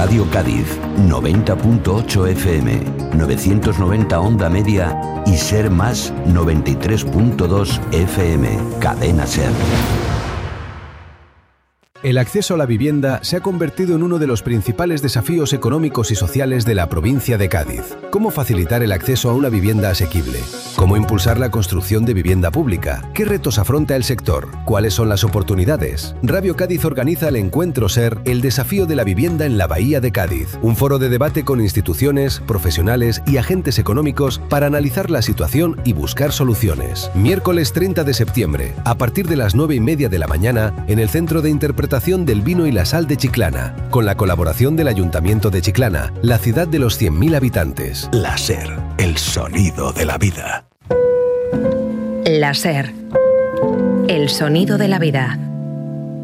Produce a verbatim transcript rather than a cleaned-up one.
Radio Cádiz, noventa punto ocho F M, novecientos noventa onda media y Ser Más, noventa y tres punto dos F M. Cadena Ser. El acceso a la vivienda se ha convertido en uno de los principales desafíos económicos y sociales de la provincia de Cádiz. ¿Cómo facilitar el acceso a una vivienda asequible? ¿Cómo impulsar la construcción de vivienda pública? ¿Qué retos afronta el sector? ¿Cuáles son las oportunidades? Radio Cádiz organiza el Encuentro Ser, el desafío de la vivienda en la Bahía de Cádiz. Un foro de debate con instituciones, profesionales y agentes económicos para analizar la situación y buscar soluciones. Miércoles treinta de septiembre, a partir de las nueve y media de la mañana, en el Centro de Interpretación del Vino y la Sal de Chiclana, con la colaboración del Ayuntamiento de Chiclana, la ciudad de los cien mil habitantes. La Ser, el sonido de la vida. La Ser, el sonido de la vida.